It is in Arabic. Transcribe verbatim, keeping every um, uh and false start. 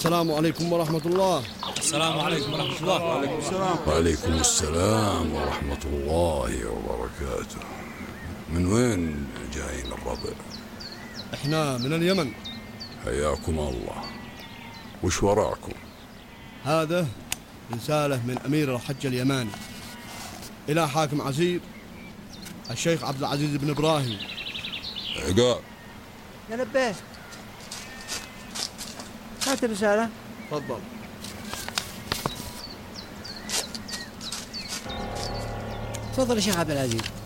السلام عليكم ورحمة الله. السلام عليكم ورحمة الله. وعليكم السلام. وعليكم السلام ورحمة الله وبركاته. من وين جايين الربع؟ احنا من اليمن. حياكم الله. وش وراكم؟ هذا رسالة من أمير الحج اليماني إلى حاكم عسير الشيخ عبد العزيز بن إبراهيم. عقاب. يا لبيه، هات الرسالة. تفضل. تفضل يا شيخ عبد العزيز.